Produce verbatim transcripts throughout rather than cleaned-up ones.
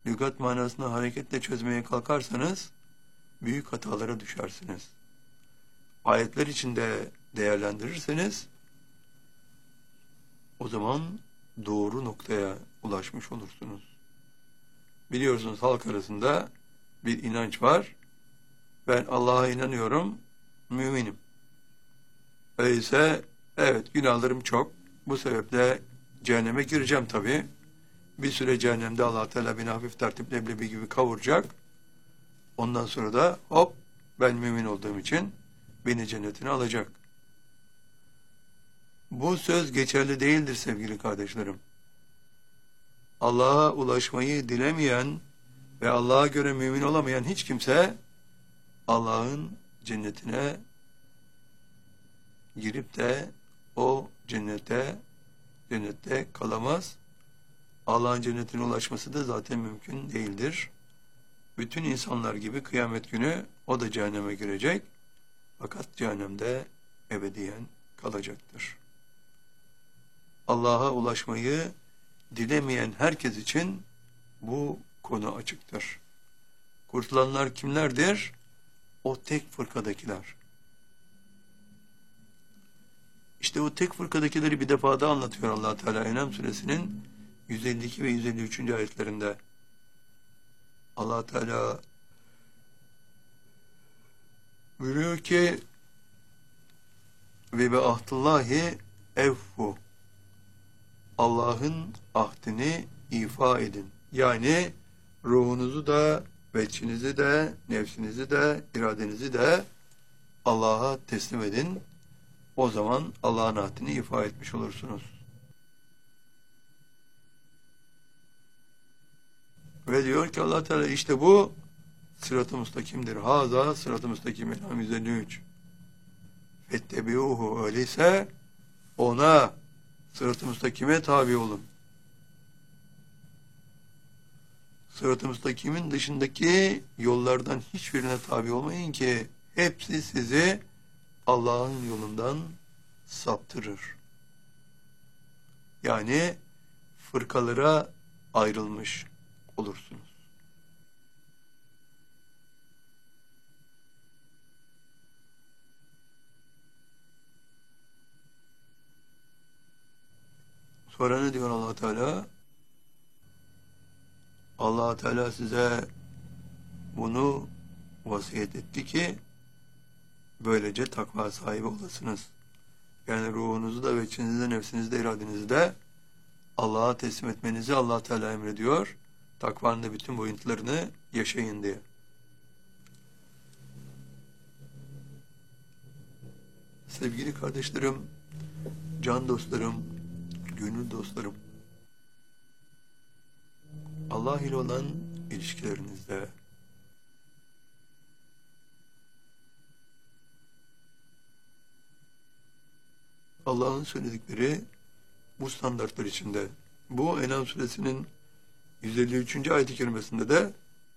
lügat manasını hareketle çözmeye kalkarsanız büyük hatalara düşersiniz. Ayetler içinde değerlendirirseniz o zaman doğru noktaya ulaşmış olursunuz. Biliyorsunuz halk arasında bir inanç var. Ben Allah'a inanıyorum, müminim. Öyleyse evet günahlarım çok. Bu sebeple cehenneme gireceğim tabii. Bir süre cehennemde Allah Teala beni hafif tertip leblebi gibi kavuracak. Ondan sonra da hop ben mümin olduğum için beni cennetine alacak. Bu söz geçerli değildir sevgili kardeşlerim. Allah'a ulaşmayı dilemeyen ve Allah'a göre mümin olamayan hiç kimse Allah'ın cennetine girip de o cennete cennette kalamaz. Allah'ın cennetine ulaşması da zaten mümkün değildir. Bütün insanlar gibi kıyamet günü o da cehenneme girecek. Fakat cehennemde ebediyen kalacaktır. Allah'a ulaşmayı dilemeyen herkes için bu konu açıktır. Kurtulanlar kimlerdir? O tek fırkadakiler. İşte o tek fırkadakileri bir defa daha anlatıyor Allah Teala En'am suresinin yüz elli iki ve yüz elli üç. ayetlerinde. Allah Teala buyuruyor ki ve be ahdullahi evfu, Allah'ın ahdini ifa edin. Yani ruhunuzu da, veçhinizi de, nefsinizi de, iradenizi de Allah'a teslim edin. O zaman Allah'ın ahdini ifa etmiş olursunuz. Ve diyor ki Allah Teala işte bu sırat-ı müstakimdir. Haza sırat-ı müstakim. En'am yüz elli üç. Fettebi'uhu, öyleyse ona, sırat-ı müstakime tabi olun. Sırat-ı müstakimin dışındaki yollardan hiçbirine tabi olmayın ki hepsi sizi Allah'ın yolundan saptırır. Yani fırkalara ayrılmış olursunuz. Sonra ne diyor Allah Teala? Allah Teala size bunu vasiyet etti ki böylece takva sahibi olasınız. Yani ruhunuzu da, veçhinizi de, nefsinizi de, iradenizi de Allah'a teslim etmenizi Allah Teala emrediyor. Takvanın da bütün boyutlarını yaşayın diye. Sevgili kardeşlerim, can dostlarım, gönül dostlarım, Allah ile olan ilişkilerinizde Allah'ın söyledikleri bu standartlar içinde. Bu En'am suresinin yüz elli üçüncü ayet-i kerimesinde de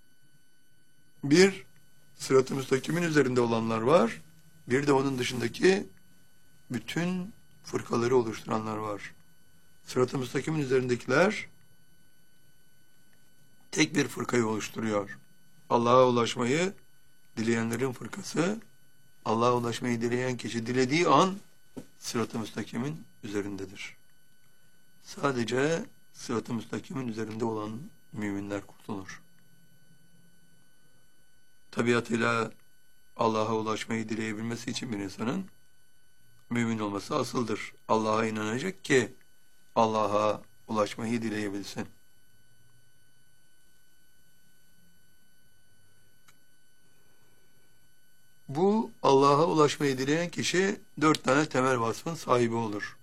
bir sırat-ı müstakimin üzerinde olanlar var. Bir de onun dışındaki bütün fırkaları oluşturanlar var. Sırat-ı müstakimin üzerindekiler tek bir fırkayı oluşturuyor. Allah'a ulaşmayı dileyenlerin fırkası. Allah'a ulaşmayı dileyen kişi dilediği an sırat-ı müstakimin üzerindedir. Sadece sırat-ı müstakimin üzerinde olan müminler kurtulur. Tabiatıyla Allah'a ulaşmayı dileyebilmesi için bir insanın mümin olması asıldır. Allah'a inanacak ki Allah'a ulaşmayı dileyebilsin. Bu Allah'a ulaşmayı dileyen kişi dört tane temel vasfın sahibi olur.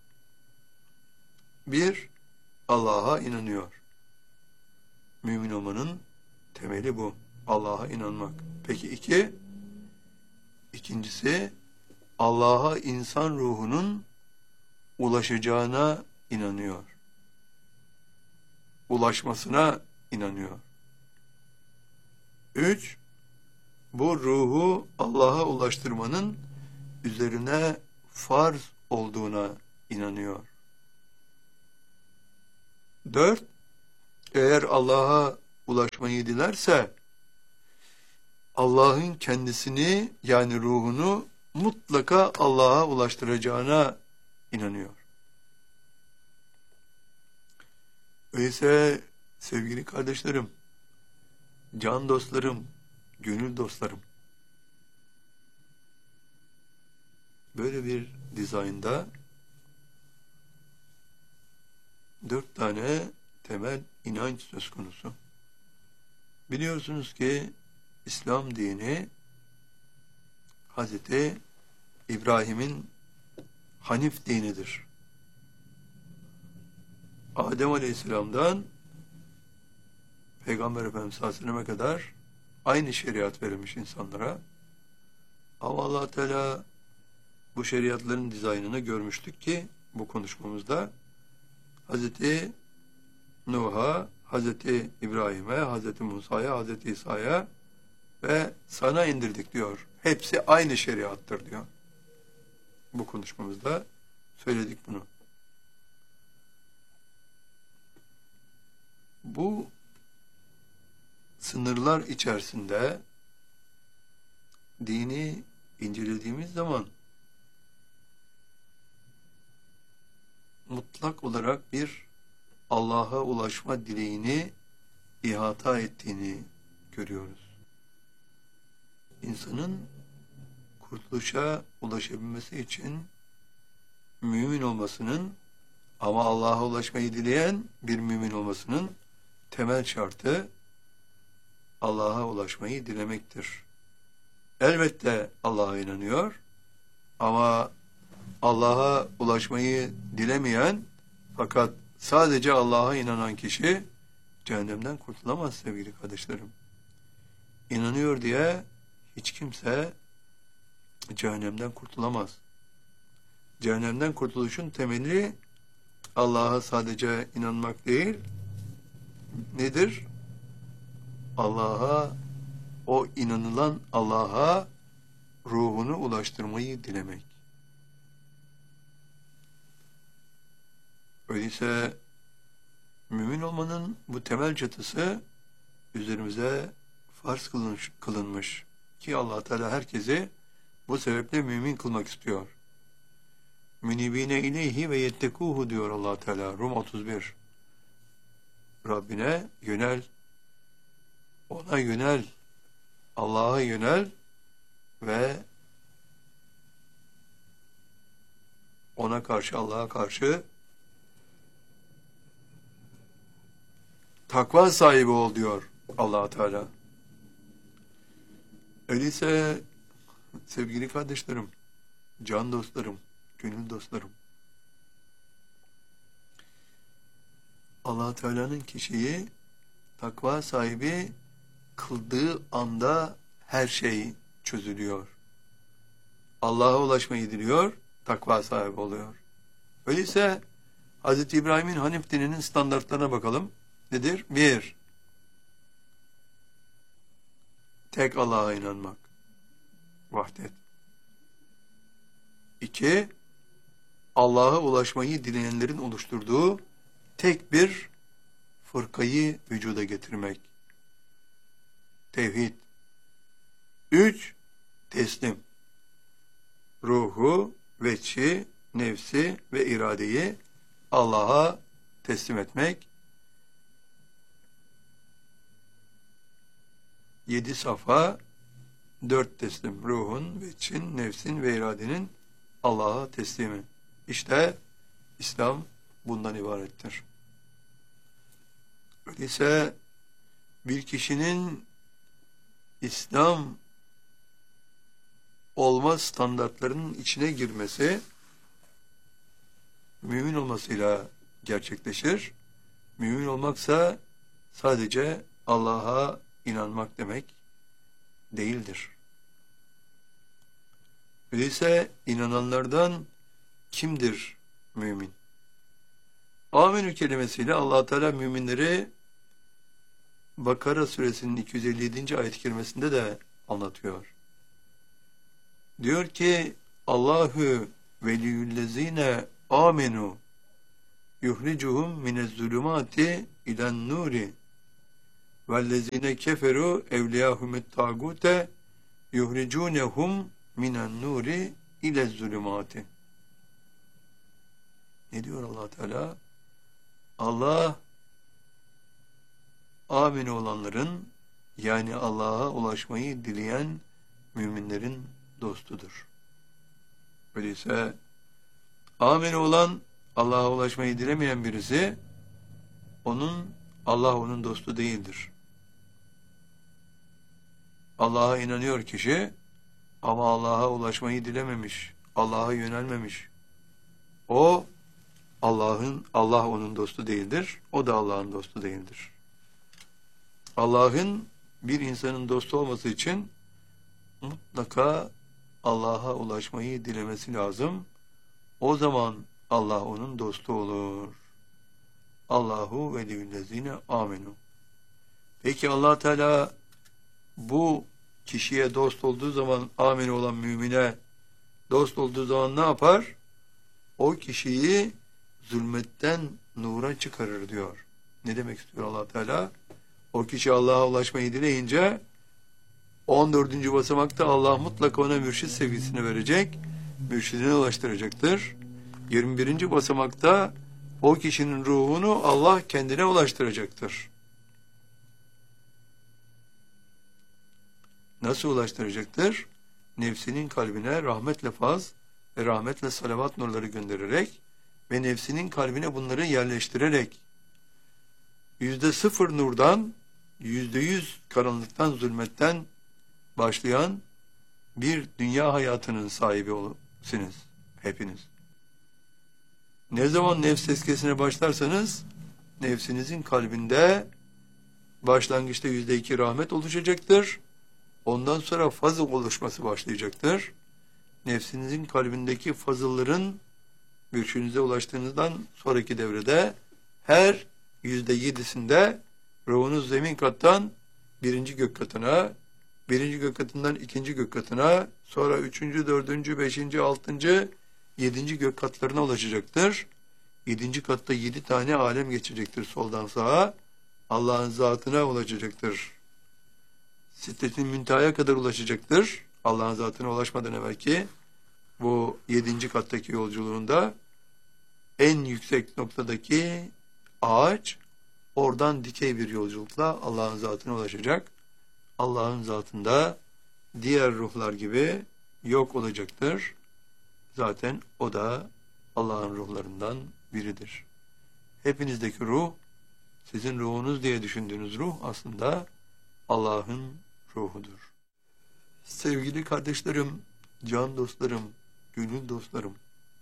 Bir, Allah'a inanıyor. Mümin olmanın temeli bu. Allah'a inanmak. Peki iki, ikincisi Allah'a insan ruhunun ulaşacağına inanıyor. Ulaşmasına inanıyor. Üç, bu ruhu Allah'a ulaştırmanın üzerine farz olduğuna inanıyor. Dört, eğer Allah'a ulaşmayı dilerse Allah'ın kendisini yani ruhunu mutlaka Allah'a ulaştıracağına inanıyor. Öyleyse sevgili kardeşlerim, can dostlarım, gönül dostlarım, böyle bir dizaynda dört tane temel inanç söz konusu. Biliyorsunuz ki İslam dini Hazreti İbrahim'in Hanif dinidir. Adem Aleyhisselam'dan Peygamber Efendimiz sallallahu aleyhi ve selleme kadar aynı şeriat verilmiş insanlara. Ama Allah Teala bu şeriatların dizaynını görmüştük ki bu konuşmamızda Hazreti Nuh'a, Hazreti İbrahim'e, Hazreti Musa'ya, Hazreti İsa'ya ve sana indirdik diyor. Hepsi aynı şeriattır diyor. Bu konuşmamızda söyledik bunu. Bu sınırlar içerisinde dini incelediğimiz zaman mutlak olarak bir Allah'a ulaşma dileğini ihata ettiğini görüyoruz. İnsanın kurtuluşa ulaşabilmesi için mümin olmasının ama Allah'a ulaşmayı dileyen bir mümin olmasının temel şartı Allah'a ulaşmayı dilemektir. Elbette Allah'a inanıyor ama Allah'a ulaşmayı dilemeyen fakat sadece Allah'a inanan kişi cehennemden kurtulamaz sevgili kardeşlerim. İnanıyor diye hiç kimse cehennemden kurtulamaz. Cehennemden kurtuluşun temeli Allah'a sadece inanmak değil, nedir? Allah'a, o inanılan Allah'a ruhunu ulaştırmayı dilemek. Öyleyse mümin olmanın bu temel çatısı üzerimize farz kılınmış, kılınmış ki Allah Teala herkesi bu sebeple mümin kılmak istiyor. Münibine ileyhi ve yettekuhu diyor Allah Teala Rum otuz bir. Rabbine yönel, ona yönel, Allah'a yönel ve ona karşı, Allah'a karşı takva sahibi ol diyor Allah Teala. Öyleyse sevgili kardeşlerim, can dostlarım, gönül dostlarım, Allah Teala'nın kişiyi takva sahibi kıldığı anda her şey çözülüyor. Allah'a ulaşmayı diliyor, takva sahibi oluyor. Öyleyse Hz. İbrahim'in Hanif dininin standartlarına bakalım. Nedir? Bir, tek Allah'a inanmak. Vahdet. İki, Allah'a ulaşmayı dileyenlerin oluşturduğu tek bir fırkayı vücuda getirmek. Tevhid. Üç, teslim. Ruhu, veçhi, nefsi ve iradeyi Allah'a teslim etmek. Yedi safa, dört teslim. Ruhun, veçhin, nefsin ve iradenin Allah'a teslimi. İşte İslam bundan ibarettir. Öyleyse bir kişinin İslam olma standartlarının içine girmesi mümin olmasıyla gerçekleşir. Mümin olmaksa sadece Allah'a inanmak demek değildir. Öyleyse inananlardan kimdir mümin? Amenü kelimesiyle Allah Teala müminleri Bakara suresinin iki yüz elli yedinci ayet-i kerimesinde de anlatıyor. Diyor ki Allahu veliyyüllezine amenu yuhricuhum minezzulumati ilen nuri vellezine keferu evliyahumut tagute yuhricunhum minen nuri ile zulümati. Ne diyor Allah Teala? Allah amin olanların, yani Allah'a ulaşmayı dileyen müminlerin dostudur. Öyleyse amin olan, Allah'a ulaşmayı dilemeyen birisi, onun Allah onun dostu değildir. Allah'a inanıyor kişi ama Allah'a ulaşmayı dilememiş, Allah'a yönelmemiş. O Allah'ın Allah onun dostu değildir. O da Allah'ın dostu değildir. Allah'ın bir insanın dostu olması için mutlaka Allah'a ulaşmayı dilemesi lazım. O zaman Allah onun dostu olur. Allahu veliyyüllezine amenu. Peki Allah Teala bu kişiye dost olduğu zaman, amin olan mümine dost olduğu zaman ne yapar? O kişiyi zulmetten nura çıkarır diyor. Ne demek istiyor Allah Teala? O kişi Allah'a ulaşmayı dileyince on dördüncü basamakta Allah mutlaka ona mürşit sevgisini verecek, mürşidine ulaştıracaktır. yirmi birinci basamakta o kişinin ruhunu Allah kendine ulaştıracaktır. Nasıl ulaştıracaktır? Nefsinin kalbine rahmetle faz ve rahmetle salavat nurları göndererek ve nefsinin kalbine bunları yerleştirerek yüzde sıfır nurdan, yüzde yüz karanlıktan, zulmetten başlayan bir dünya hayatının sahibi olursunuz hepiniz. Ne zaman nefs tezkiyesine başlarsanız, nefsinizin kalbinde başlangıçta yüzde iki rahmet oluşacaktır. Ondan sonra fazıl oluşması başlayacaktır. Nefsinizin kalbindeki fazılların mürşidinize ulaştığınızdan sonraki devrede her yüzde yedisinde ruhunuz zemin kattan birinci gök katına, birinci gök katından ikinci gök katına, sonra üçüncü, dördüncü, beşinci, altıncı, yedinci gök katlarına ulaşacaktır. Yedinci katta yedi tane alem geçecektir soldan sağa. Allah'ın zatına ulaşacaktır. Sidretin müntehaya kadar ulaşacaktır. Allah'ın zatına ulaşmadan evvelki bu yedinci kattaki yolculuğunda en yüksek noktadaki ağaç oradan dikey bir yolculukla Allah'ın zatına ulaşacak. Allah'ın zatında diğer ruhlar gibi yok olacaktır. Zaten o da Allah'ın ruhlarından biridir. Hepinizdeki ruh, sizin ruhunuz diye düşündüğünüz ruh aslında Allah'ın ruhudur. Sevgili kardeşlerim, can dostlarım, gönül dostlarım.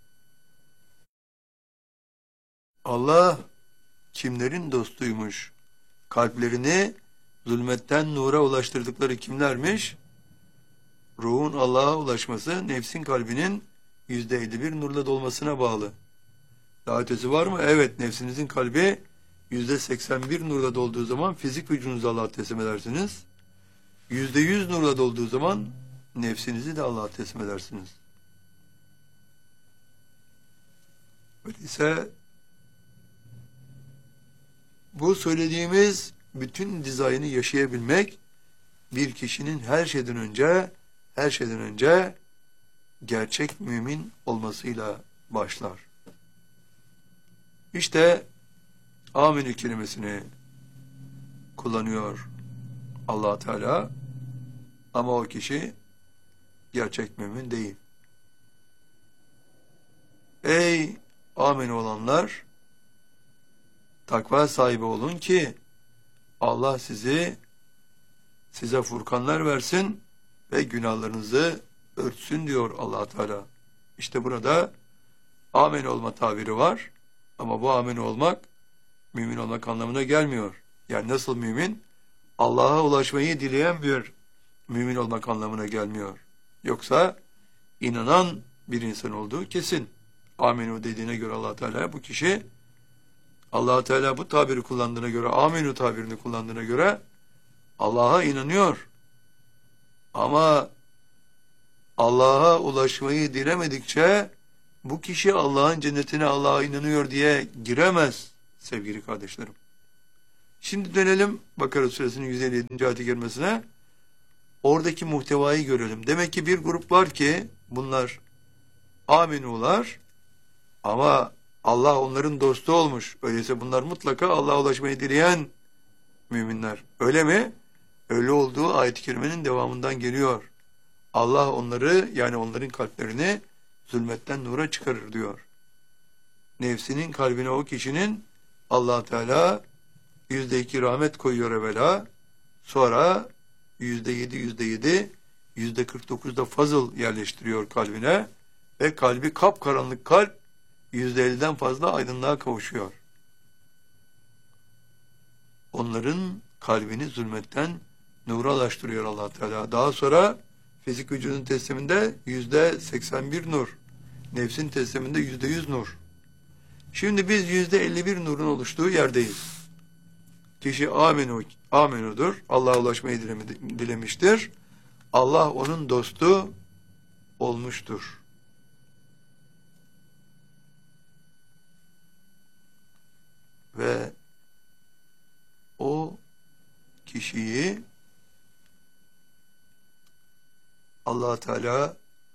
Allah kimlerin dostuymuş? Kalplerini zulmetten nura ulaştırdıkları kimlermiş? Ruhun Allah'a ulaşması, nefsin kalbinin yüzde elli bir nurla dolmasına bağlı. Daha ötesi var mı? Evet, nefsinizin kalbi yüzde seksen bir nurla dolduğu zaman fizik vücudunuzu Allah'a teslim edersiniz. Yüzde yüz nurla dolduğu zaman nefsinizi de Allah'a teslim edersiniz. Öyleyse bu söylediğimiz bütün dizaynı yaşayabilmek bir kişinin her şeyden önce her şeyden önce gerçek mümin olmasıyla başlar. İşte Amin kelimesini kullanıyor Allah Teala, ama o kişi gerçek mümin değil. Ey amin olanlar, takva sahibi olun ki Allah sizi size furkanlar versin ve günahlarınızı örtsün diyor Allah Teala. İşte burada amin olma tabiri var, ama bu amin olmak mümin olmak anlamına gelmiyor. Yani nasıl mümin? Allah'a ulaşmayı dileyen bir mümin olmak anlamına gelmiyor. Yoksa inanan bir insan olduğu kesin. Aminu dediğine göre Allah Teala, bu kişi Allah Teala bu tabiri kullandığına göre, aminu tabirini kullandığına göre Allah'a inanıyor. Ama Allah'a ulaşmayı dilemedikçe bu kişi Allah'ın cennetine Allah'a inanıyor diye giremez sevgili kardeşlerim. Şimdi dönelim Bakara suresinin yüz elli yedinci ayet-i kerimesine. Oradaki muhtevayı görelim. Demek ki bir grup var ki bunlar aminular ama Allah onların dostu olmuş. Öyleyse bunlar mutlaka Allah'a ulaşmayı dileyen müminler. Öyle mi? Öyle olduğu ayet-i kerimenin devamından geliyor. Allah onları, yani onların kalplerini zulmetten nura çıkarır diyor. Nefsinin kalbine o kişinin Allah Teala yüzde iki rahmet koyuyor evvela. Sonra yüzde yedi, yüzde yedi, yüzde kırk dokuzda fazıl yerleştiriyor kalbine ve kalbi kapkaranlık kalp yüzde elliden fazla aydınlığa kavuşuyor. Onların kalbini zulmetten nura ulaştırıyor Allah Teala. Daha sonra fizik vücudun tesliminde yüzde seksen bir nur, nefsin tesliminde yüzde yüz nur. Şimdi biz yüzde elli bir nurun oluştuğu yerdeyiz. Kişi amenu, amenudur. Allah'a ulaşmayı dilemiştir. Allah onun dostu olmuştur. Ve o kişiyi Allah Teala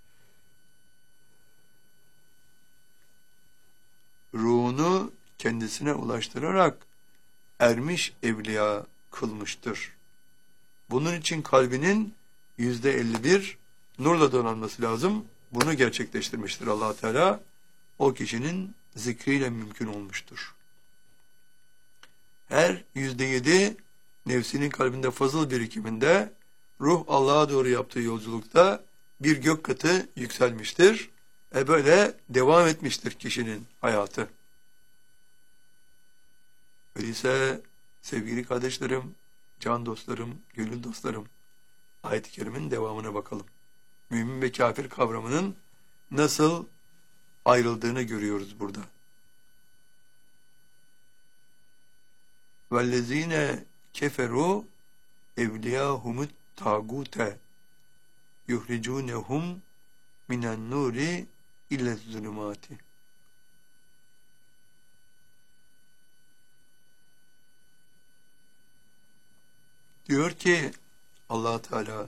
ruhunu kendisine ulaştırarak ermiş evliya kılmıştır. Bunun için kalbinin yüzde elli bir nurla donanması lazım. Bunu gerçekleştirmiştir Allah Teala. O kişinin zikriyle mümkün olmuştur. Her yüzde yedi nefsinin kalbinde fazıl birikiminde ruh Allah'a doğru yaptığı yolculukta bir gök katı yükselmiştir. E böyle devam etmiştir kişinin hayatı. Öyleyse sevgili kardeşlerim, can dostlarım, gönül dostlarım, ayet-i kerimenin devamına bakalım. Mümin ve kafir kavramının nasıl ayrıldığını görüyoruz burada. وَالَّذ۪ينَ كَفَرُوا اَوْلِيَاهُمُ التَّاغُوتَ يُخْرِجُونَهُمْ مِنَ النُّورِ اِلَّا الظُّلُمَاتِ. Diyor ki Allah Teala,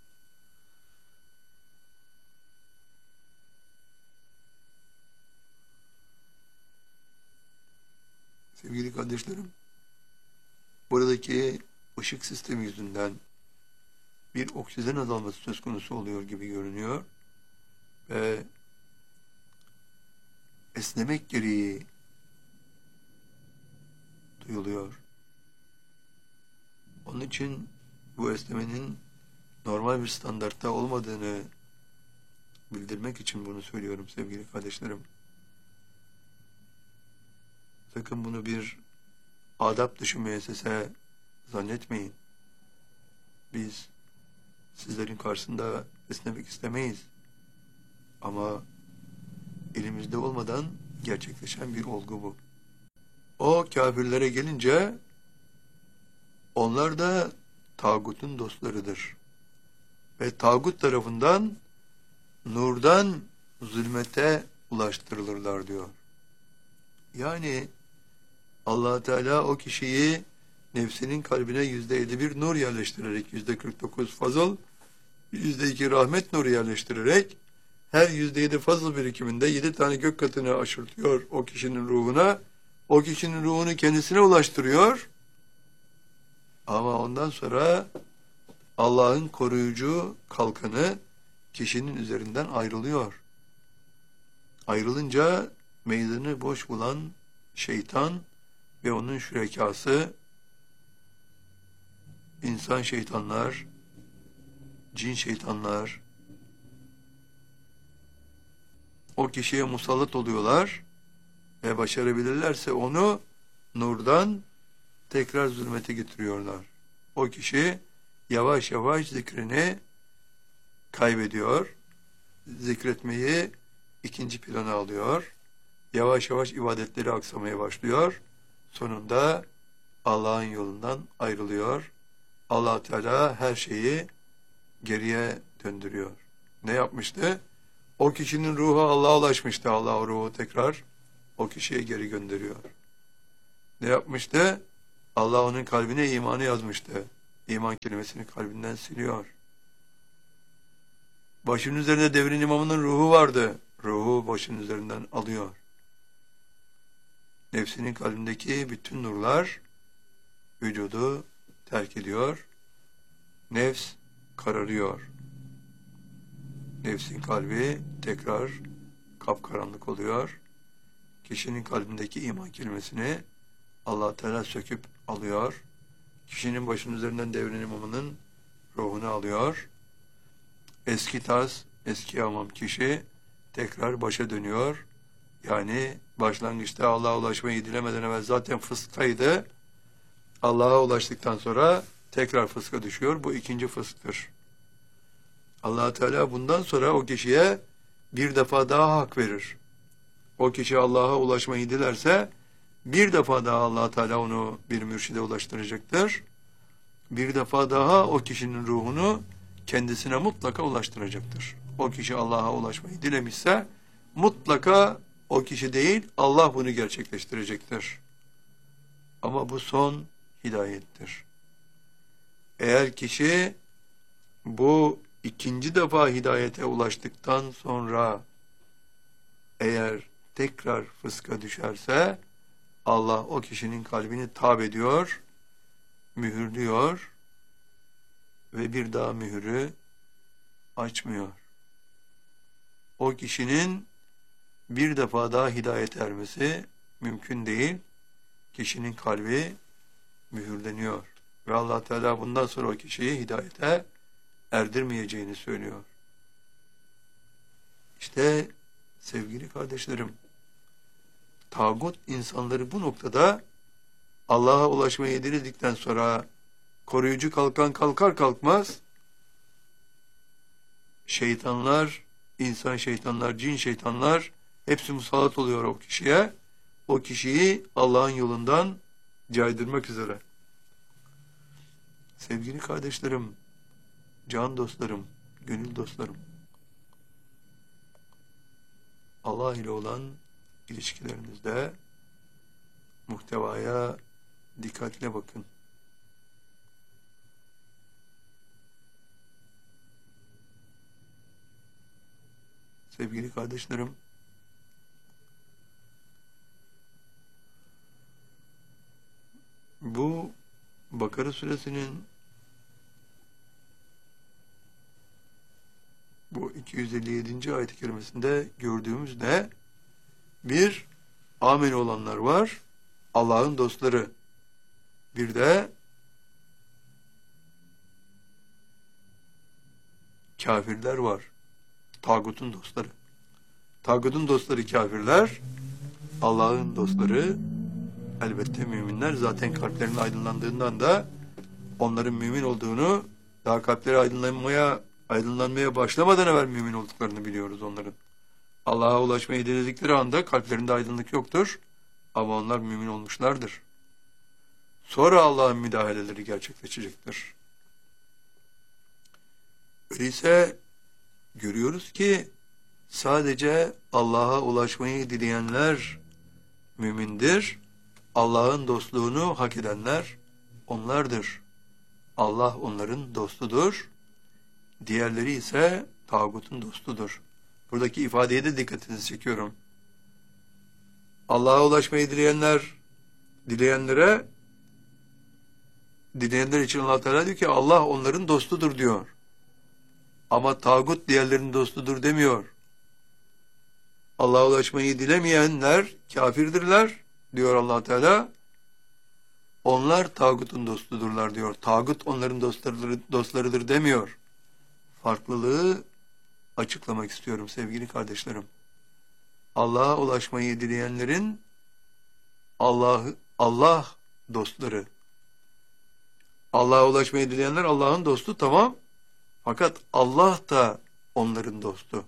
sevgili kardeşlerim, buradaki ışık sistemi yüzünden bir oksijen azalması söz konusu oluyor gibi görünüyor ve esnemek gereği duyuluyor. Onun için bu esnemenin normal bir standartta olmadığını bildirmek için bunu söylüyorum sevgili kardeşlerim. Sakın bunu bir adap dışı müessese zannetmeyin. Biz sizlerin karşısında esnemek istemeyiz. Ama elimizde olmadan gerçekleşen bir olgu bu. O kafirlere gelince onlar da tağutun dostlarıdır. Ve tağut tarafından nurdan zulmete ulaştırılırlar diyor. Yani Allah Teala o kişiyi nefsinin kalbine yüzde elli bir nur yerleştirerek, yüzde kırk dokuz fazıl, yüzde iki rahmet nuru yerleştirerek her yüzde yedi fazıl birikiminde yedi tane gök katını aşırtıyor o kişinin ruhuna. O kişinin ruhunu kendisine ulaştırıyor. Ama ondan sonra Allah'ın koruyucu kalkanı kişinin üzerinden ayrılıyor. Ayrılınca meydanı boş bulan şeytan ve onun şürekası, insan şeytanlar, cin şeytanlar o kişiye musallat oluyorlar ve başarabilirlerse onu nurdan tekrar zulmete getiriyorlar. O kişi yavaş yavaş zikrini kaybediyor. Zikretmeyi ikinci plana alıyor. Yavaş yavaş ibadetleri aksamaya başlıyor. Sonunda Allah'ın yolundan ayrılıyor. Allah Teala her şeyi geriye döndürüyor. Ne yapmıştı? O kişinin ruhu Allah'a ulaşmıştı. Allah o ruhu tekrar o kişiye geri gönderiyor. Ne yapmıştı? Allah onun kalbine imanı yazmıştı. İman kelimesini kalbinden siliyor. Başının üzerinde devrin imamının ruhu vardı. Ruhu başının üzerinden alıyor. Nefsinin kalbindeki bütün nurlar vücudu terk ediyor. Nefs kararıyor. Nefsin kalbi tekrar kapkaranlık oluyor. Kişinin kalbindeki iman kelimesini Allah Teala söküp alıyor. Kişinin başının üzerinden devrin imamının ruhunu alıyor. Eski tarz, eski amam kişi tekrar başa dönüyor. Yani başlangıçta Allah'a ulaşmayı dilemeden evvel zaten fısktaydı. Allah'a ulaştıktan sonra tekrar fıska düşüyor. Bu ikinci fısktır. Allah Teala bundan sonra o kişiye bir defa daha hak verir. O kişi Allah'a ulaşmayı dilerse bir defa daha Allah Teala onu bir mürşide ulaştıracaktır. Bir defa daha o kişinin ruhunu kendisine mutlaka ulaştıracaktır. O kişi Allah'a ulaşmayı dilemişse mutlaka o kişi değil Allah bunu gerçekleştirecektir. Ama bu son hidayettir. Eğer kişi bu ikinci defa hidayete ulaştıktan sonra eğer tekrar fıska düşerse Allah o kişinin kalbini tab ediyor, mühürlüyor ve bir daha mühürü açmıyor. O kişinin bir defa daha hidayet ermesi mümkün değil. Kişinin kalbi mühürleniyor. Ve Allah Teala bundan sonra o kişiyi hidayete erdirmeyeceğini söylüyor. İşte sevgili kardeşlerim, tağut insanları bu noktada Allah'a ulaşmayı diledikten sonra koruyucu kalkan kalkar kalkmaz şeytanlar, insan şeytanlar, cin şeytanlar hepsi musallat oluyor o kişiye. O kişiyi Allah'ın yolundan caydırmak üzere. Sevgili kardeşlerim, can dostlarım, gönül dostlarım, Allah ile olan ilişkilerinizde muhtevaya dikkatle bakın. Sevgili kardeşlerim, bu Bakara suresinin bu iki yüz elli yedinci ayet-i kerimesinde gördüğümüz ne? Bir, amin olanlar var, Allah'ın dostları. Bir de kafirler var, tağutun dostları. Tağutun dostları kafirler, Allah'ın dostları elbette müminler. Zaten kalplerinin aydınlandığından da onların mümin olduğunu, daha kalpleri aydınlanmaya aydınlanmaya başlamadan evvel mümin olduklarını biliyoruz onların. Allah'a ulaşmayı diledikleri anda kalplerinde aydınlık yoktur ama onlar mümin olmuşlardır. Sonra Allah'ın müdahaleleri gerçekleşecektir. Öyleyse görüyoruz ki sadece Allah'a ulaşmayı dileyenler mümindir. Allah'ın dostluğunu hak edenler onlardır. Allah onların dostudur. Diğerleri ise tağutun dostudur. Buradaki ifadeye de dikkatinizi çekiyorum. Allah'a ulaşmayı dileyenler, dileyenlere, dileyenler için Allah Teala diyor ki Allah onların dostudur diyor. Ama tağut diğerlerinin dostudur demiyor. Allah'a ulaşmayı dilemeyenler kafirdirler diyor Allah Teala. Onlar tağutun dostudurlar diyor. Tağut onların dostları, dostlarıdır demiyor. Farklılığı açıklamak istiyorum sevgili kardeşlerim. Allah'a ulaşmayı dileyenlerin Allah Allah dostları. Allah'a ulaşmayı dileyenler Allah'ın dostu, tamam. Fakat Allah da onların dostu.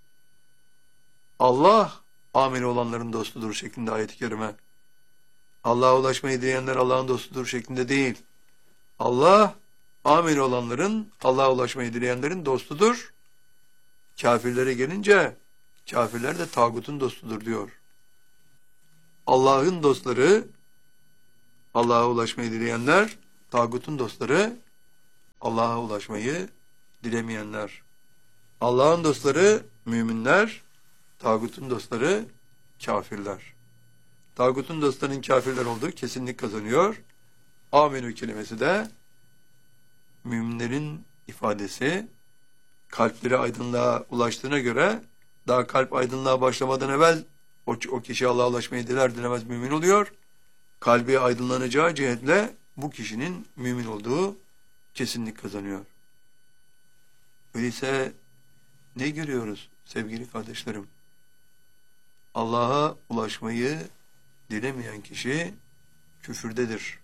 Allah amel olanların dostudur şeklinde ayet-i kerime. Allah'a ulaşmayı dileyenler Allah'ın dostudur şeklinde değil. Allah amel olanların, Allah'a ulaşmayı dileyenlerin dostudur. Kafirlere gelince kafirler de tağutun dostudur diyor. Allah'ın dostları Allah'a ulaşmayı dileyenler, tağutun dostları, Allah'a ulaşmayı dilemeyenler. Allah'ın dostları müminler, tağutun dostları kafirler. Tağutun dostlarının kafirler olduğu kesinlik kazanıyor. Amenü kelimesi de müminlerin ifadesi. Kalpleri aydınlığa ulaştığına göre daha kalp aydınlığa başlamadan evvel o, o kişi Allah'a ulaşmayı diler dilemez mümin oluyor. Kalbi aydınlanacağı cihetle bu kişinin mümin olduğu kesinlik kazanıyor. Öyleyse ne görüyoruz sevgili kardeşlerim? Allah'a ulaşmayı dilemeyen kişi küfürdedir.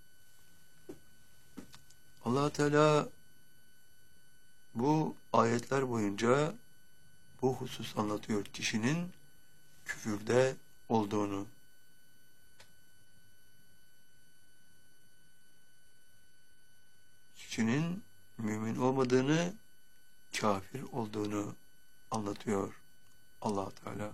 Allah Teala bu ayetler boyunca bu husus anlatıyor, kişinin küfürde olduğunu. Kişinin mümin olmadığını, kafir olduğunu anlatıyor Allah Teala.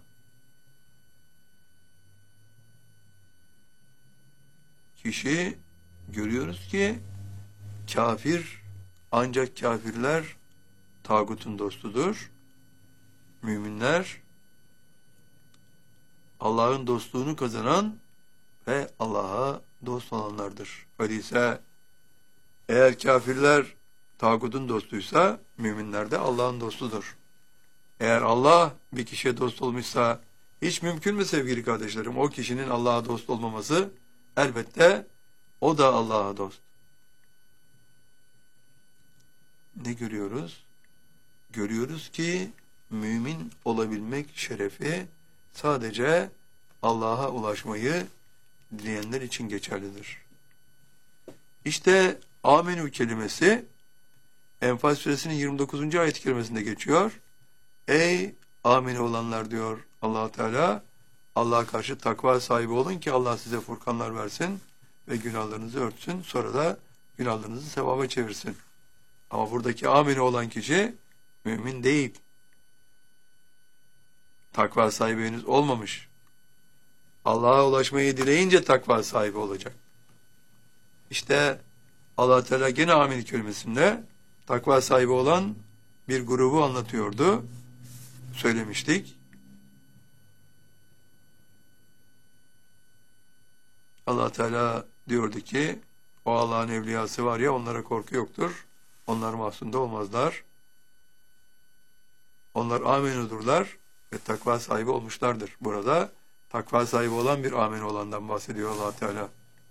Kişi görüyoruz ki kafir, ancak kafirler tağutun dostudur. Müminler Allah'ın dostluğunu kazanan ve Allah'a dost olanlardır. Öyleyse eğer kafirler tağutun dostuysa müminler de Allah'ın dostudur. Eğer Allah bir kişiye dost olmuşsa hiç mümkün mü sevgili kardeşlerim o kişinin Allah'a dost olmaması? Elbette o da Allah'a dost. Ne görüyoruz? Görüyoruz ki mümin olabilmek şerefi sadece Allah'a ulaşmayı dileyenler için geçerlidir. İşte amenü kelimesi Enfal suresinin yirmi dokuzuncu ayet-i kerimesinde geçiyor. Ey amenü olanlar diyor Allah Teala, Allah'a karşı takva sahibi olun ki Allah size furkanlar versin ve günahlarınızı örtsün, sonra da günahlarınızı sevaba çevirsin. Ama buradaki amenü olan kişi mümin değil. Takva sahibi henüz olmamış. Allah'a ulaşmayı dileyince takva sahibi olacak. İşte Allah Teala gene amin kelimesinde takva sahibi olan bir grubu anlatıyordu. Söylemiştik. Allah Teala diyordu ki o Allah'ın evliyası var ya onlara korku yoktur. Onlar mahzunda olmazlar. Onlar amenudurlar ve takva sahibi olmuşlardır. Burada takva sahibi olan bir amin olandan bahsediyor Allah Teala.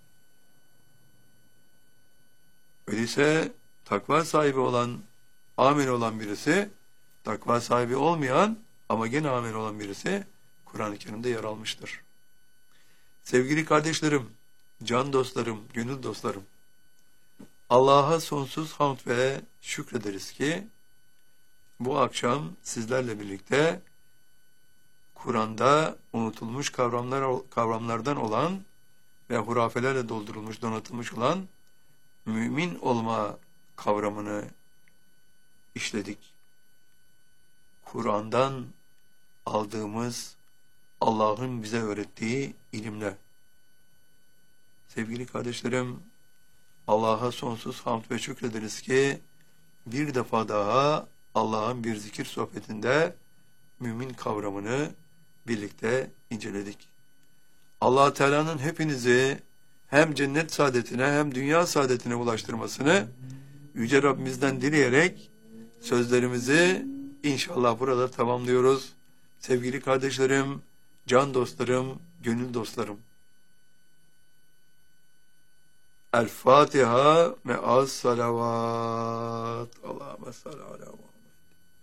Öyleyse takva sahibi olan, amin olan birisi, takva sahibi olmayan ama gene amin olan birisi Kur'an-ı Kerim'de yer almıştır. Sevgili kardeşlerim, can dostlarım, gönül dostlarım, Allah'a sonsuz hamd ve şükrederiz ki bu akşam sizlerle birlikte Kur'an'da unutulmuş kavramlar, kavramlardan olan ve hurafelerle doldurulmuş, donatılmış olan mümin olma kavramını işledik. Kur'an'dan aldığımız Allah'ın bize öğrettiği ilimle. Sevgili kardeşlerim, Allah'a sonsuz hamd ve şükrederiz ki bir defa daha Allah'ın bir zikir sohbetinde mümin kavramını birlikte inceledik. Allah Teala'nın hepinizi hem cennet saadetine hem dünya saadetine ulaştırmasını Yüce Rabbimizden dileyerek sözlerimizi inşallah burada tamamlıyoruz. Sevgili kardeşlerim, can dostlarım, gönül dostlarım. El Fatiha ve az salavat. Allahümme salli ala